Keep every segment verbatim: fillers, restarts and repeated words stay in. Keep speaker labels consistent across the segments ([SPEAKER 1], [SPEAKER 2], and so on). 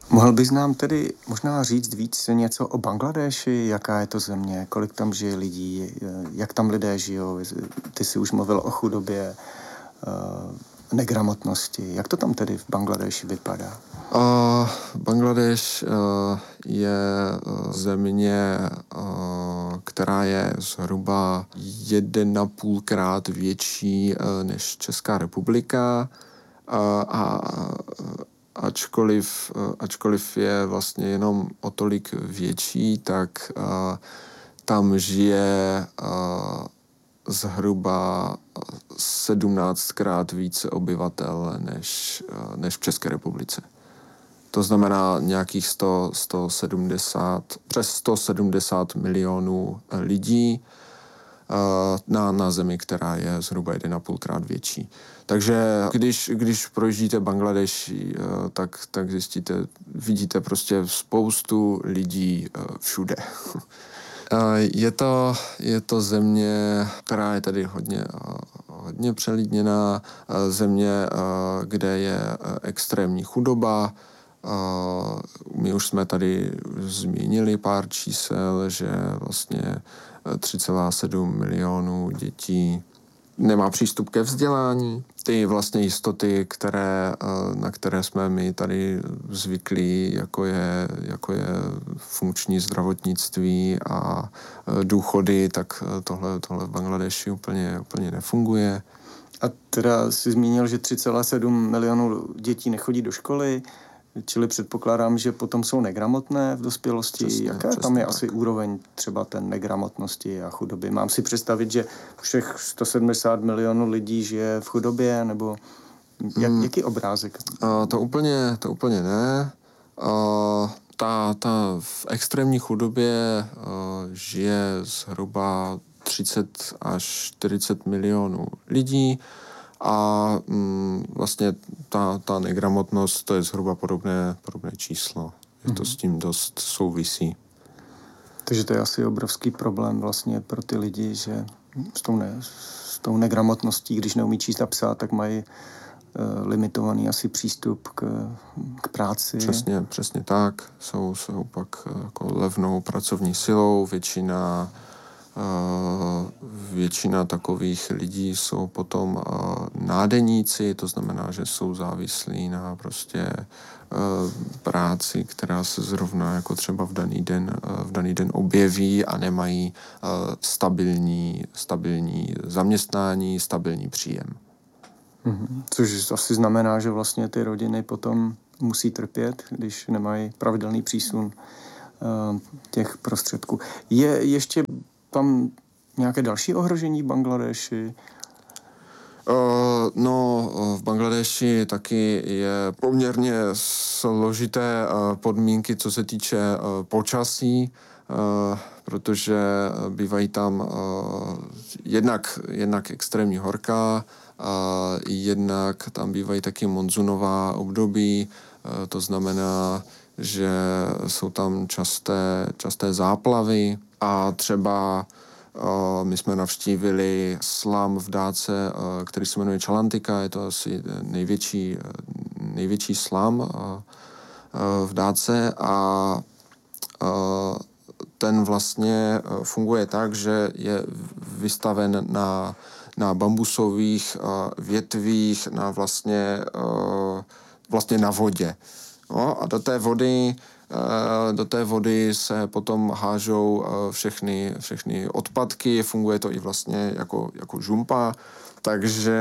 [SPEAKER 1] Mohl bys nám tedy možná říct víc něco o Bangladéši? Jaká je to země? Kolik tam žije lidí? Jak tam lidé žijou? Ty jsi už mluvil o chudobě, negramotnosti. Jak to tam tedy v Bangladéši vypadá?
[SPEAKER 2] Uh, Bangladéš uh, je země, uh, která je zhruba jeden a půlkrát větší uh, než Česká republika uh, a ačkoliv, uh, ačkoliv je vlastně jenom o tolik větší, tak uh, tam žije uh, zhruba sedmnáctkrát více obyvatel než, uh, než v České republice. To znamená nějakých sto, sto sedmdesát, přes sto sedmdesát milionů lidí na, na zemi, která je zhruba jeden a půlkrát větší. Takže když, když projíždíte Bangladeš, tak, tak zjistíte, vidíte prostě spoustu lidí všude. Je to, je to země, která je tady hodně, hodně přelidněná, země, kde je extrémní chudoba. Uh, my už jsme tady zmínili pár čísel, že vlastně tři celá sedm milionů dětí nemá přístup ke vzdělání. Ty vlastně jistoty, které, uh, na které jsme my tady zvyklí, jako je, jako je funkční zdravotnictví a uh, důchody, tak tohle, tohle v Bangladeši úplně, úplně nefunguje.
[SPEAKER 1] A teda jsi zmínil, že tři celá sedm milionů dětí nechodí do školy, čili předpokládám, že potom jsou negramotné v dospělosti.
[SPEAKER 2] Přesně,
[SPEAKER 1] Jaká
[SPEAKER 2] přesně
[SPEAKER 1] tam je
[SPEAKER 2] tak.
[SPEAKER 1] asi úroveň třeba té negramotnosti a chudoby? Mám si představit, že všech sto sedmdesát milionů lidí žije v chudobě, nebo jak, hmm. jaký obrázek?
[SPEAKER 2] Uh, to úplně, to úplně ne. Uh, ta, ta v extrémní chudobě uh, žije zhruba třicet až čtyřicet milionů lidí. A mm, vlastně ta, ta negramotnost, to je zhruba podobné, podobné číslo. Je to mm-hmm. s tím dost souvisí.
[SPEAKER 1] Takže to je asi obrovský problém vlastně pro ty lidi, že s tou, ne, s tou negramotností, když neumí číst a psát, tak mají uh, limitovaný asi přístup k, k práci.
[SPEAKER 2] Přesně, přesně tak. Jsou, jsou pak jako levnou pracovní silou, většina Uh, většina takových lidí jsou potom uh, nádeníci, to znamená, že jsou závislí na prostě uh, práci, která se zrovna jako třeba v daný den, uh, v daný den objeví a nemají uh, stabilní, stabilní zaměstnání, stabilní příjem.
[SPEAKER 1] Mm-hmm. Což asi znamená, že vlastně ty rodiny potom musí trpět, když nemají pravidelný přísun uh, těch prostředků. Je ještě tam nějaké další ohrožení v Bangladeši?
[SPEAKER 2] Uh, no, v Bangladeši taky je poměrně složité uh, podmínky, co se týče uh, počasí, uh, protože bývají tam uh, jednak, jednak extrémní horka, uh, jednak tam bývají taky monzunová období, uh, to znamená, že jsou tam časté, časté záplavy. A třeba uh, my jsme navštívili slum v Dáce, uh, který se jmenuje Čalantika, je to asi největší, největší slum uh, uh, v Dáce a uh, ten vlastně funguje tak, že je vystaven na, na bambusových uh, větvích, na vlastně, uh, vlastně na vodě. No, a do té vody Do té vody se potom hážou všechny, všechny odpadky, funguje to i vlastně jako, jako žumpa, takže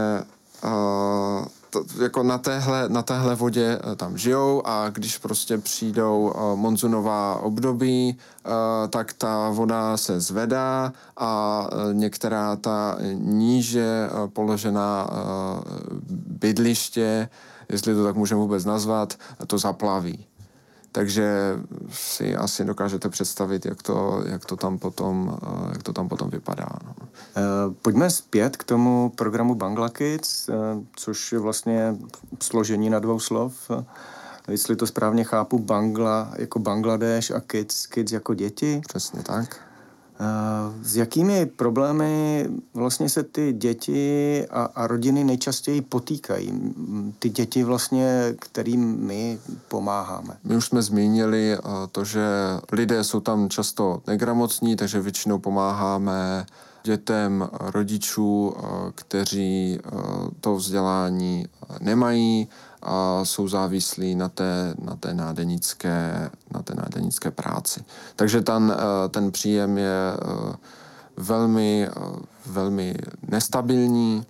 [SPEAKER 2] to, jako na téhle, na téhle vodě tam žijou a když prostě přijdou monzunová období, tak ta voda se zvedá a některá ta níže položená bydliště, jestli to tak můžeme vůbec nazvat, to zaplaví. Takže si asi dokážete představit, jak to, jak to, tam, potom, jak to tam potom vypadá. No.
[SPEAKER 1] Pojďme zpět k tomu programu Bangla Kids, což je vlastně složení na dvou slov. Jestli to správně chápu, Bangla jako Bangladeš a Kids, Kids jako děti.
[SPEAKER 2] Přesně tak.
[SPEAKER 1] S jakými problémy vlastně se ty děti a, a rodiny nejčastěji potýkají? Ty děti vlastně, kterým my pomáháme.
[SPEAKER 2] My už jsme zmínili to, že lidé jsou tam často negramotní, takže většinou pomáháme dětem rodičů, kteří to vzdělání nemají a jsou závislí na té, na té nádenické, na té nádenické práci. Takže ten, ten příjem je velmi, velmi nestabilní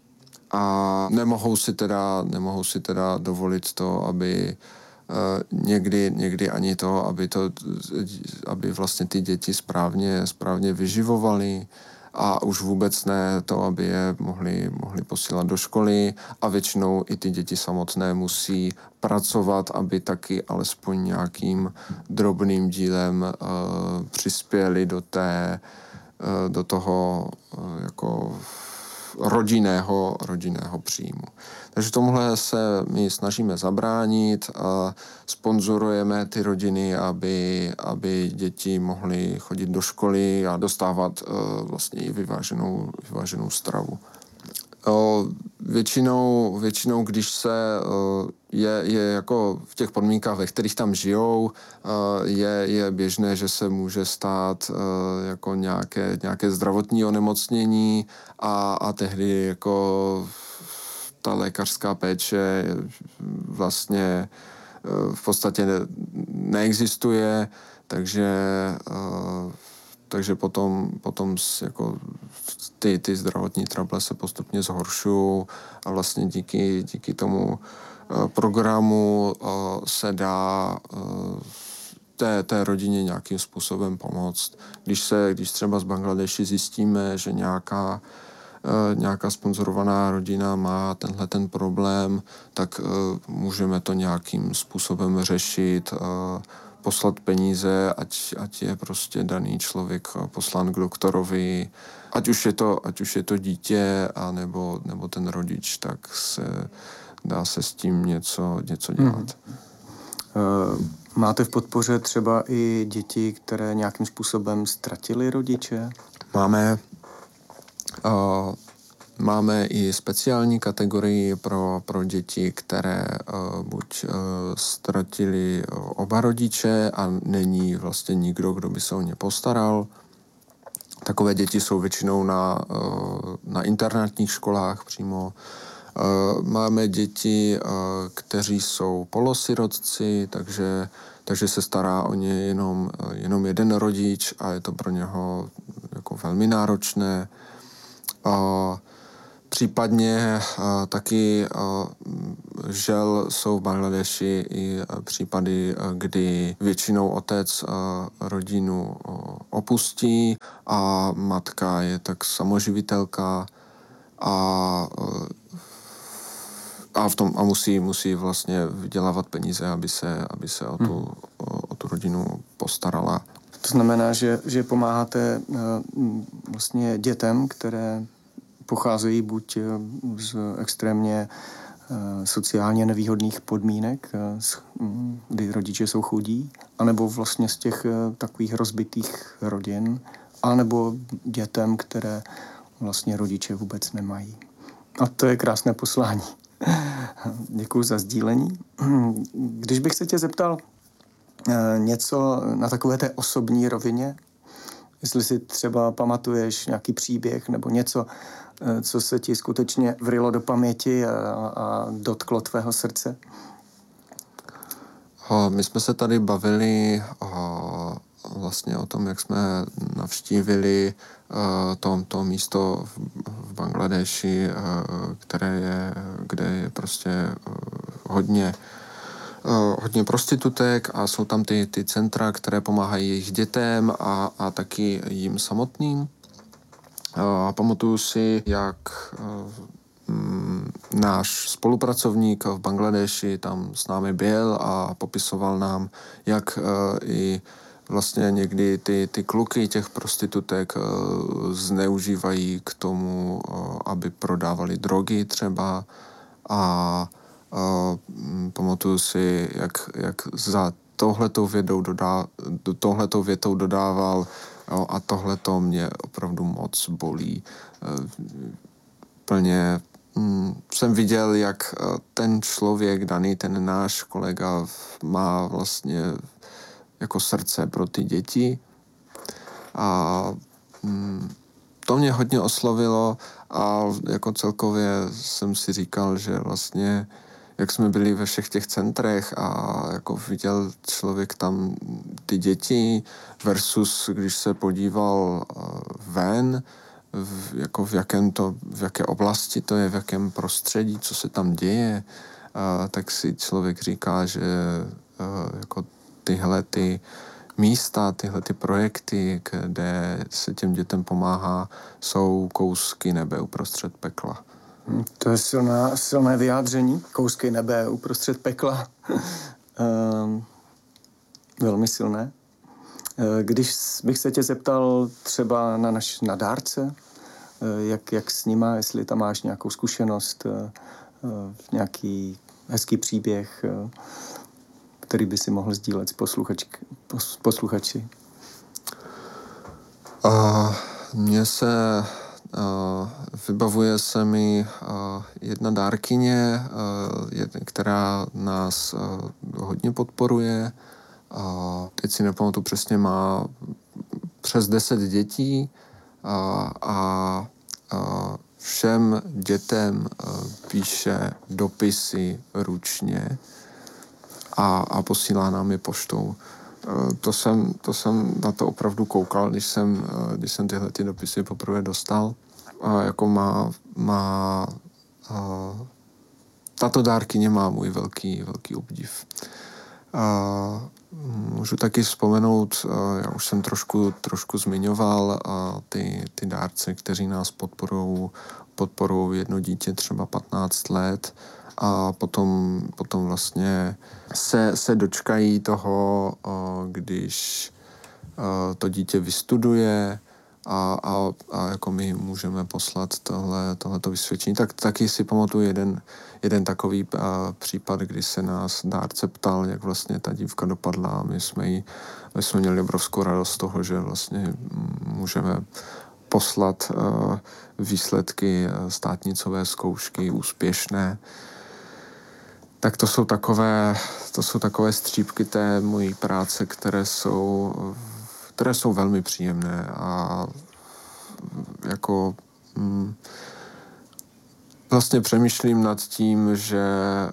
[SPEAKER 2] a nemohou si teda, nemohou si teda dovolit to, aby někdy, někdy ani to, aby, to, aby vlastně ty děti správně, správně vyživovali, a už vůbec ne to, aby je mohli, mohli posílat do školy, a většinou i ty děti samotné musí pracovat, aby taky alespoň nějakým drobným dílem uh, přispěli do té, uh, do toho uh, jako rodinného, rodinného příjmu. Takže tomuhle se my snažíme zabránit a sponzorujeme ty rodiny, aby, aby děti mohly chodit do školy a dostávat uh, vlastně i vyváženou, vyváženou stravu. O, většinou, většinou, když se o, je, je jako v těch podmínkách, ve kterých tam žijou, o, je, je běžné, že se může stát o, jako nějaké, nějaké zdravotní onemocnění a, a tehdy jako ta lékařská péče vlastně o, v podstatě ne, neexistuje, takže o, takže potom, potom jako ty, ty zdravotní trable se postupně zhoršují a vlastně díky, díky tomu programu se dá té, té rodině nějakým způsobem pomoct. Když se, když třeba z Bangladeši zjistíme, že nějaká, nějaká sponzorovaná rodina má tenhle ten problém, tak můžeme to nějakým způsobem řešit, poslat peníze, ať, ať je prostě daný člověk poslán k doktorovi, ať už je to, ať už je to dítě a nebo, nebo ten rodič, tak se dá se s tím něco, něco dělat.
[SPEAKER 1] Hmm. Máte v podpoře třeba i děti, které nějakým způsobem ztratily rodiče?
[SPEAKER 2] Máme uh, Máme i speciální kategorii pro, pro děti, které uh, buď uh, ztratili oba rodiče a není vlastně nikdo, kdo by se o ně postaral. Takové děti jsou většinou na, uh, na internátních školách přímo. Uh, máme děti, uh, kteří jsou polosirotci, takže, takže se stará o ně jenom, uh, jenom jeden rodič a je to pro něho jako velmi náročné. Uh, Případně uh, taky uh, žel jsou v Bangladeši i uh, případy, uh, kdy většinou otec uh, rodinu uh, opustí a matka je tak samoživitelka a, uh, a, v tom, a musí, musí vlastně vydělávat peníze, aby se, aby se o, tu, hmm. o, o tu rodinu postarala.
[SPEAKER 1] To znamená, že, že pomáháte uh, vlastně dětem, které pocházejí buď z extrémně sociálně nevýhodných podmínek, kdy rodiče jsou chudí, anebo vlastně z těch takových rozbitých rodin, anebo dětem, které vlastně rodiče vůbec nemají. A to je krásné poslání. Děkuji za sdílení. Když bych se tě zeptal něco na takové té osobní rovině, jestli si třeba pamatuješ nějaký příběh nebo něco, co se ti skutečně vrylo do paměti a, a dotklo tvého srdce?
[SPEAKER 2] My jsme se tady bavili o, vlastně o tom, jak jsme navštívili to, to místo v, v Bangladeši, které je, kde je prostě hodně hodně prostitutek a jsou tam ty, ty centra, které pomáhají jejich dětem a, a taky jim samotným. A pamatuju si, jak mm, náš spolupracovník v Bangladeši tam s námi byl a popisoval nám, jak uh, i vlastně někdy ty, ty kluky těch prostitutek uh, zneužívají k tomu, uh, aby prodávali drogy třeba a Uh, pamatuju si, jak, jak za touhletou větou, dodá, touhletou větou dodával, Jo, a tohle to mě opravdu moc bolí. Plně hm, jsem viděl, jak ten člověk, daný ten náš kolega, má vlastně jako srdce pro ty děti. A hm, to mě hodně oslovilo a jako celkově jsem si říkal, že vlastně jak jsme byli ve všech těch centrech a jako viděl člověk tam ty děti versus když se podíval ven, v, jako v, jakém to, v jaké oblasti to je, v jakém prostředí, co se tam děje, a, tak si člověk říká, že a, jako tyhle ty místa, tyhle ty projekty, kde se těm dětem pomáhá, jsou kousky nebe uprostřed pekla.
[SPEAKER 1] To je silná, silné vyjádření. Kousky nebe uprostřed pekla. um, velmi silné. Když bych se tě zeptal třeba na naš na dárce, jak, jak s nima, jestli tam máš nějakou zkušenost, nějaký hezký příběh, který by si mohl sdílet s posluchač, posluchači.
[SPEAKER 2] Uh, mně se Uh, vybavuje se mi uh, jedna dárkyně, uh, jedna, která nás uh, hodně podporuje. Uh, teď si nepamatuji přesně, má přes deset dětí uh, a uh, všem dětem uh, píše dopisy ručně a, a posílá nám je poštou. To jsem, to jsem na to opravdu koukal, když jsem, když jsem tyhle ty dopisy poprvé dostal. A jako má, má a, tato dárkyně má můj velký, velký obdiv. A, můžu taky vzpomenout, a, já už jsem trošku, trošku zmiňoval a, ty, ty dárce, kteří nás podporují, podporují jedno dítě třeba patnáct let, a potom, potom vlastně se, se dočkají toho, když to dítě vystuduje a, a, a jako my můžeme poslat tohle, tohleto vysvědčení. Tak taky si pamatuju jeden, jeden takový případ, kdy se nás dárce ptal, jak vlastně ta dívka dopadla a my jsme, jí, my jsme měli obrovskou radost z toho, že vlastně můžeme poslat výsledky státnicové zkoušky úspěšné. Tak to jsou takové, to jsou takové střípky té mojí práce, které jsou, které jsou velmi příjemné a jako hm, vlastně přemýšlím nad tím, že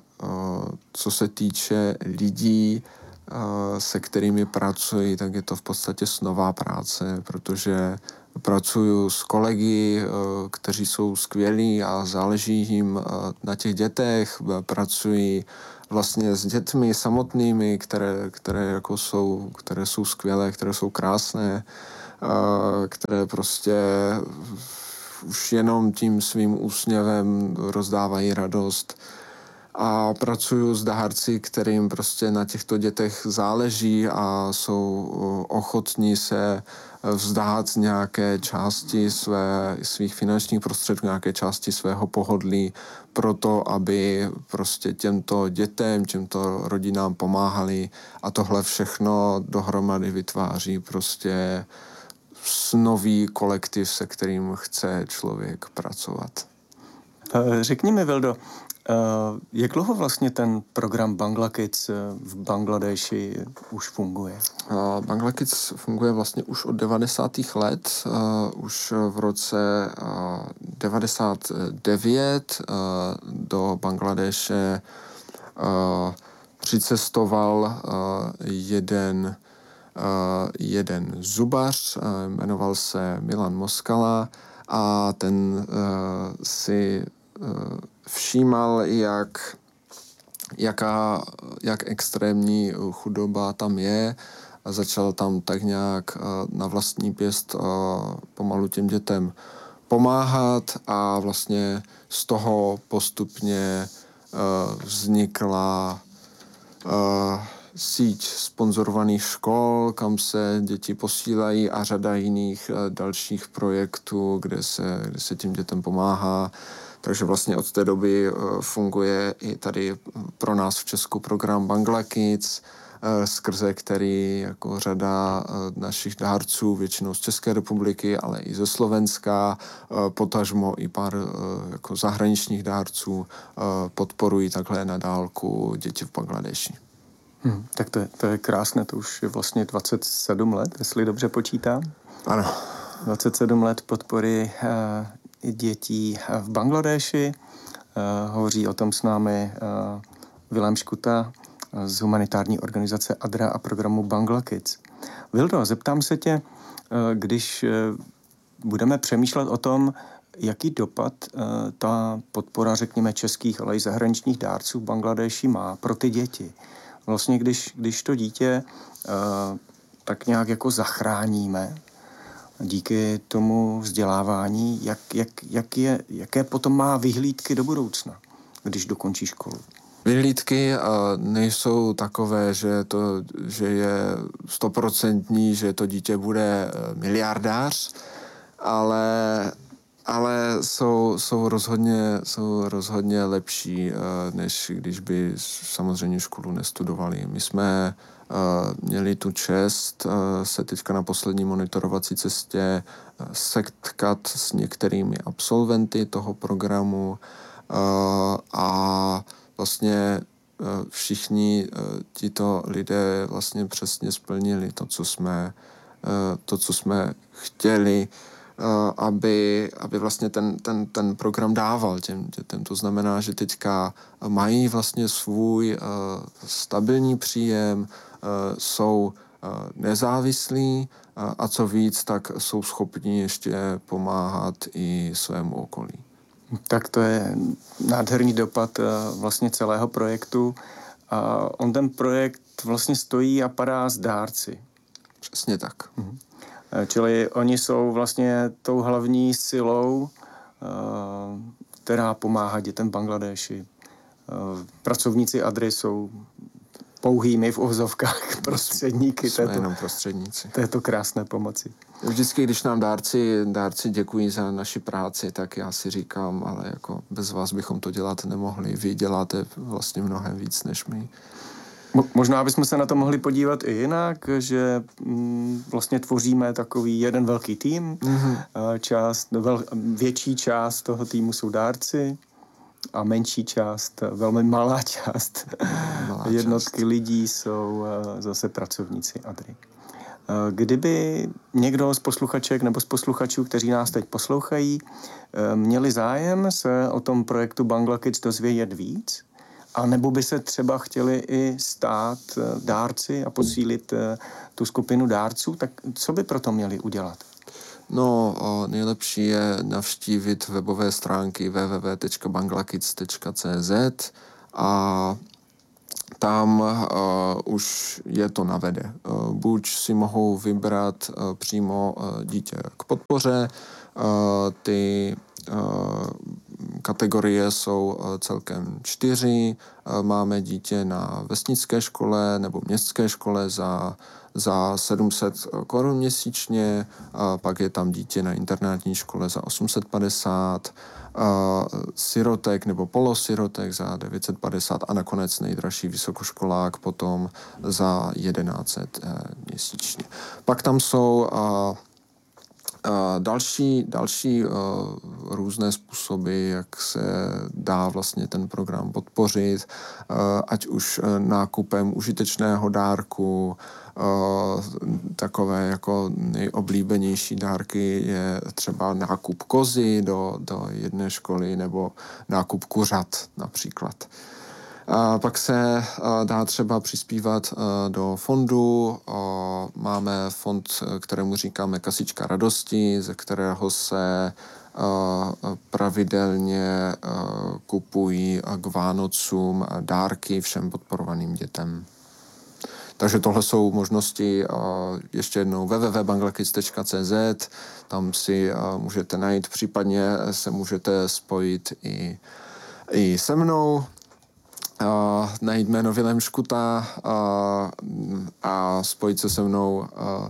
[SPEAKER 2] co se týče lidí, se kterými pracuji, tak je to v podstatě snová práce, protože pracuju s kolegy, kteří jsou skvělí a záleží jim na těch dětech. Pracuji vlastně s dětmi samotnými, které, které, jako jsou, které jsou skvělé, které jsou krásné, které prostě už jenom tím svým úsměvem rozdávají radost. A pracuju s dárci, kterým prostě na těchto dětech záleží a jsou ochotní se vzdát nějaké části své, svých finančních prostředků, nějaké části svého pohodlí pro to, aby prostě těmto dětem, těmto rodinám pomáhali a tohle všechno dohromady vytváří prostě snový kolektiv, se kterým chce člověk pracovat.
[SPEAKER 1] Řekni mi, Vildo, jak dlouho vlastně ten program Bangla Kids v Bangladeši už funguje?
[SPEAKER 2] Bangla Kids funguje vlastně už od devadesátých let. Už v roce devadesát devět do Bangladeše přicestoval jeden, jeden zubař, jmenoval se Milan Moskala a ten si všímal, jak, jaká, jak extrémní chudoba tam je a začal tam tak nějak na vlastní pěst pomalu těm dětem pomáhat a vlastně z toho postupně vznikla síť sponzorovaných škol, kam se děti posílají a řada jiných dalších projektů, kde se, kde se těm dětem pomáhá. Takže vlastně od té doby funguje i tady pro nás v Česku program Bangla Kids skrze který jako řada našich dárců, většinou z České republiky, ale i ze Slovenska, potažmo i pár jako zahraničních dárců podporují takhle na dálku děti v Bangladeši.
[SPEAKER 1] Hmm, tak to je, to je krásné, to už je vlastně dvacet sedm let, jestli dobře počítám.
[SPEAKER 2] Ano.
[SPEAKER 1] dvacet sedm let podpory uh, dětí v Bangladeši. Uh, hovoří o tom s námi uh, Vilém Škuta z humanitární organizace Adra a programu Bangla Kids. Vildo, zeptám se tě, uh, když uh, budeme přemýšlet o tom, jaký dopad uh, ta podpora, řekněme, českých, ale i zahraničních dárců v Bangladeši má pro ty děti. Vlastně, když, když to dítě uh, tak nějak jako zachráníme díky tomu vzdělávání, jak, jak, jak je, jaké potom má vyhlídky do budoucna, když dokončí školu?
[SPEAKER 2] Vyhlídky uh, nejsou takové, že, to, že je stoprocentní, že to dítě bude miliardář, ale, ale jsou, jsou, rozhodně, jsou rozhodně lepší, uh, než když by samozřejmě školu nestudovali. My jsme uh, měli tu čest uh, se teďka na poslední monitorovací cestě uh, setkat s některými absolventy toho programu uh, a vlastně uh, všichni uh, tito lidé vlastně přesně splnili to, co jsme, uh, to, co jsme chtěli, aby, aby vlastně ten, ten, ten program dával těm dětem. To znamená, že teďka mají vlastně svůj uh, stabilní příjem, uh, jsou uh, nezávislí uh, a co víc, tak jsou schopni ještě pomáhat i svému okolí.
[SPEAKER 1] Tak to je nádherný dopad uh, vlastně celého projektu. A on ten projekt vlastně stojí a padá z dárci.
[SPEAKER 2] Přesně tak.
[SPEAKER 1] Mhm. Čili oni jsou vlastně tou hlavní silou, která pomáhá dětem v Bangladeši. Pracovníci Adry jsou pouhými v uvozovkách prostředníky
[SPEAKER 2] Jsme
[SPEAKER 1] této,
[SPEAKER 2] jenom prostředníci.
[SPEAKER 1] této krásné pomoci.
[SPEAKER 2] Vždycky, když nám dárci, dárci děkují za naši práci, tak já si říkám, ale jako bez vás bychom to dělat nemohli. Vy děláte vlastně mnohem víc než my.
[SPEAKER 1] Možná bychom se na to mohli podívat i jinak, že mm, vlastně tvoříme takový jeden velký tým. Mm-hmm. Část, vel, větší část toho týmu jsou dárci a menší část, velmi malá část malá jednotky část. lidí jsou zase pracovníci Adry. Kdyby někdo z posluchaček nebo z posluchačů, kteří nás teď poslouchají, měli zájem se o tom projektu Bangla Kids dozvědět víc, a nebo by se třeba chtěli i stát dárci a posílit tu skupinu dárců, tak co by proto měli udělat?
[SPEAKER 2] No, nejlepší je navštívit webové stránky w w w tečka banglakids tečka c z a tam uh, už je to navede. Uh, buď si mohou vybrat uh, přímo uh, dítě k podpoře, uh, ty uh, kategorie jsou uh, celkem čtyři. Uh, máme dítě na vesnické škole nebo městské škole za, za sedm set korun měsíčně, uh, pak je tam dítě na internátní škole za osm set padesát, uh, sirotek nebo polosirotek za devět set padesát a nakonec nejdražší vysokoškolák potom za jedenáct set uh, měsíčně. Pak tam jsou uh, Uh, další další uh, různé způsoby, jak se dá vlastně ten program podpořit, uh, ať už uh, nákupem užitečného dárku, uh, takové jako nejoblíbenější dárky je třeba nákup kozy do, do jedné školy nebo nákup kuřat například. A pak se uh, dá třeba přispívat uh, do fondu. Uh, máme fond, kterému říkáme Kasička radosti, ze kterého se uh, pravidelně uh, kupují k Vánocům dárky všem podporovaným dětem. Takže tohle jsou možnosti, uh, ještě jednou w w w tečka banglakids tečka c z, tam si uh, můžete najít, případně se můžete spojit i, i se mnou. Uh, najít jméno Vilém Škuta uh, a spojit se se mnou uh,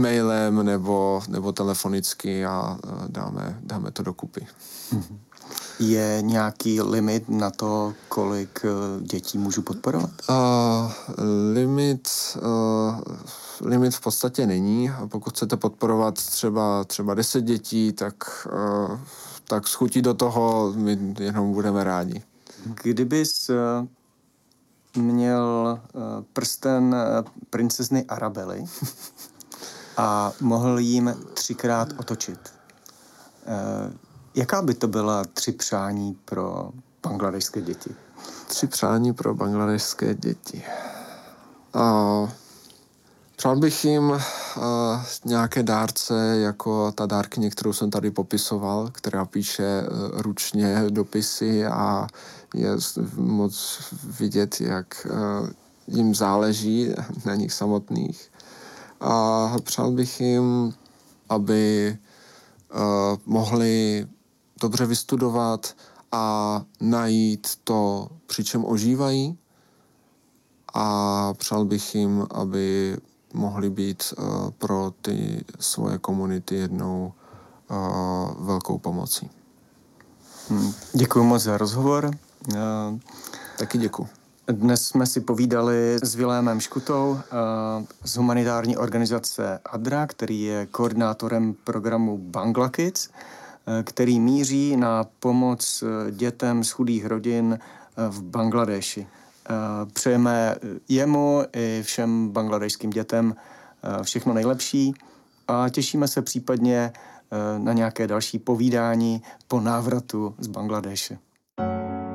[SPEAKER 2] e-mailem nebo, nebo telefonicky a uh, dáme, dáme to dokupy.
[SPEAKER 1] Je nějaký limit na to, kolik dětí můžu podporovat?
[SPEAKER 2] Uh, limit, uh, limit v podstatě není. Pokud chcete podporovat třeba, třeba deset dětí, tak, uh, tak s chutí do toho my jenom budeme rádi.
[SPEAKER 1] Kdybys měl prsten princezny Arabely a mohl jim třikrát otočit, jaká by to byla tři přání pro bangladešské děti?
[SPEAKER 2] Tři přání pro bangladešské děti. Uh, přál bych jim uh, nějaké dárce, jako ta dárkyně, kterou jsem tady popisoval, která píše uh, ručně dopisy a je moc vidět, jak uh, jim záleží na nich samotných. A přál bych jim, aby uh, mohli dobře vystudovat a najít to, při čem ožívají. A přál bych jim, aby mohli být uh, pro ty svoje komunity jednou uh, velkou pomocí.
[SPEAKER 1] Hmm. Děkuji moc za rozhovor. Uh,
[SPEAKER 2] Taky děkuji.
[SPEAKER 1] Dnes jsme si povídali s Vilémem Škutou uh, z humanitární organizace ADRA, který je koordinátorem programu Bangla Kids, uh, který míří na pomoc dětem z chudých rodin uh, v Bangladeši. Uh, přejeme jemu i všem bangladešským dětem uh, všechno nejlepší a těšíme se případně uh, na nějaké další povídání po návratu z Bangladeše.